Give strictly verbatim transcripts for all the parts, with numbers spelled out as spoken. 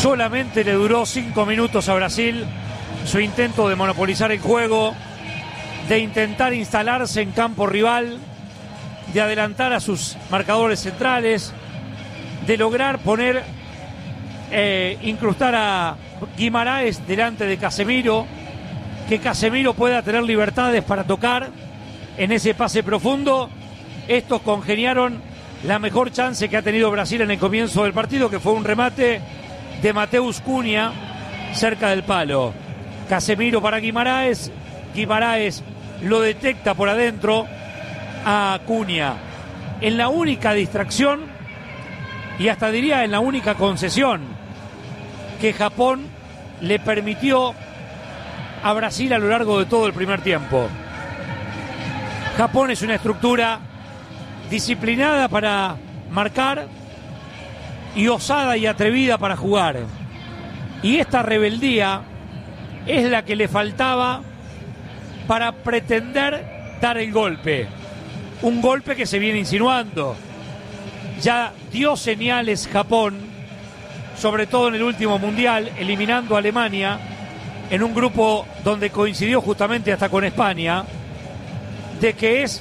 solamente le duró cinco minutos a Brasil su intento de monopolizar el juego, de intentar instalarse en campo rival, de adelantar a sus marcadores centrales, de lograr poner, eh, incrustar a Guimaraes delante de Casemiro, que Casemiro pueda tener libertades para tocar en ese pase profundo. Estos congeniaron la mejor chance que ha tenido Brasil en el comienzo del partido, que fue un remate de Mateus Cunha cerca del palo. Casemiro para Guimaraes, Guimaraes lo detecta por adentro a Cunha. En la única distracción, y hasta diría en la única concesión que Japón le permitió a Brasil a lo largo de todo el primer tiempo. Japón es una estructura disciplinada para marcar y osada y atrevida para jugar. Y esta rebeldía es la que le faltaba para pretender dar el golpe. Un golpe que se viene insinuando. Ya dio señales Japón, sobre todo en el último mundial, eliminando a Alemania en un grupo donde coincidió justamente hasta con España, de que es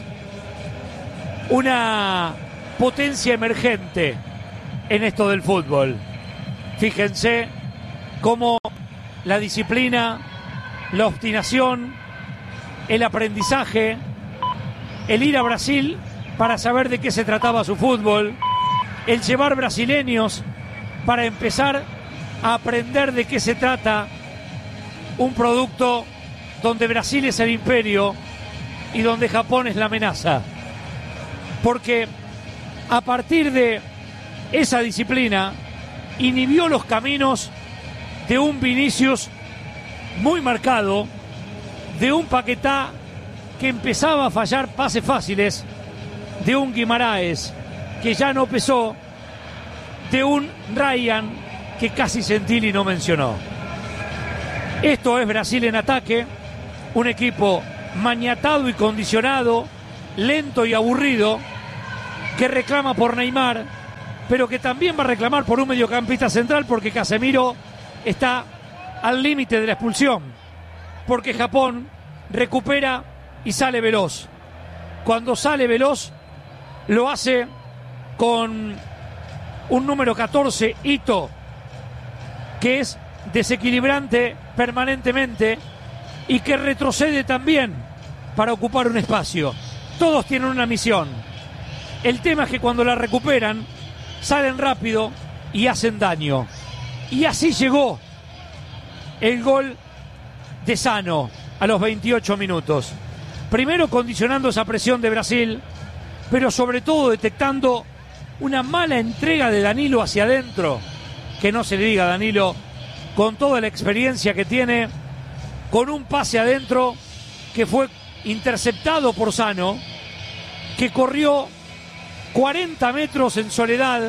una potencia emergente en esto del fútbol. Fíjense cómo la disciplina, la obstinación, el aprendizaje, el ir a Brasil para saber de qué se trataba su fútbol, el llevar brasileños para empezar a aprender de qué se trata un producto donde Brasil es el imperio y donde Japón es la amenaza. Porque a partir de esa disciplina inhibió los caminos de un Vinicius muy marcado, de un Paquetá que empezaba a fallar pases fáciles, de un Guimaraes que ya no pesó, de un Ryan que casi Gentili no mencionó. Esto es Brasil en ataque, un equipo maniatado y condicionado, lento y aburrido, que reclama por Neymar, pero que también va a reclamar por un mediocampista central, porque Casemiro está al límite de la expulsión, porque Japón recupera y sale veloz. Cuando sale veloz, lo hace con un número catorce, Ito, que es desequilibrante permanentemente y que retrocede también para ocupar un espacio. Todos tienen una misión. El tema es que cuando la recuperan, salen rápido y hacen daño. Y así llegó el gol de Sano a los veintiocho minutos. Primero condicionando esa presión de Brasil, pero sobre todo detectando una mala entrega de Danilo hacia adentro. Que no se le diga a Danilo, con toda la experiencia que tiene, con un pase adentro que fue interceptado por Sano, que corrió cuarenta metros en soledad.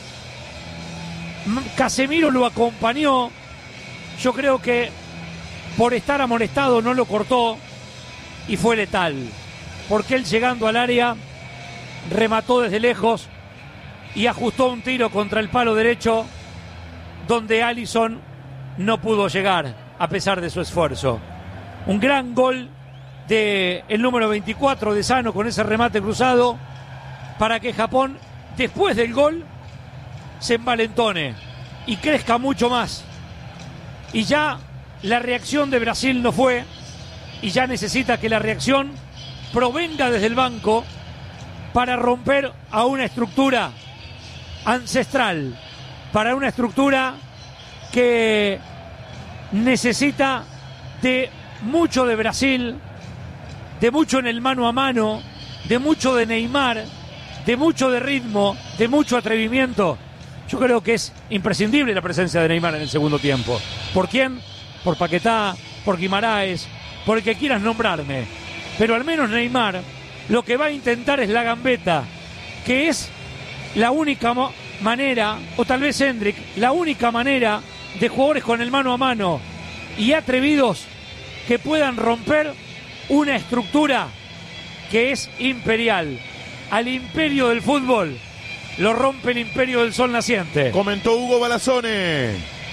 Casemiro lo acompañó. Yo creo que por estar amonestado no lo cortó y fue letal, porque él, llegando al área, remató desde lejos y ajustó un tiro contra el palo derecho donde Alisson no pudo llegar a pesar de su esfuerzo. Un gran gol de el número veinticuatro de Sano con ese remate cruzado para que Japón, después del gol, se envalentone y crezca mucho más. Y ya la reacción de Brasil no fue, y ya necesita que la reacción provenga desde el banco para romper a una estructura ancestral, para una estructura que necesita de mucho de Brasil, de mucho en el mano a mano, de mucho de Neymar, de mucho de ritmo, de mucho atrevimiento. Yo creo que es imprescindible la presencia de Neymar en el segundo tiempo. ¿Por quién? Por Paquetá, por Guimaraes, por el que quieras nombrarme. Pero al menos Neymar lo que va a intentar es la gambeta, que es la única mo- manera, o tal vez Hendrik, la única manera de jugadores con el mano a mano y atrevidos que puedan romper una estructura que es imperial. Al imperio del fútbol lo rompe el imperio del sol naciente. Comentó Hugo Balazone.